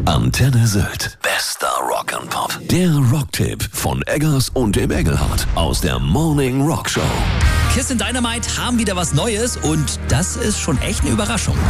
Antenne Sylt. Bester Rock'n'Pop. Der Rocktipp von Eggers und dem Engelhardt aus der Morning Rock Show. Kiss in Dynamite haben wieder was Neues und das ist schon echt eine Überraschung.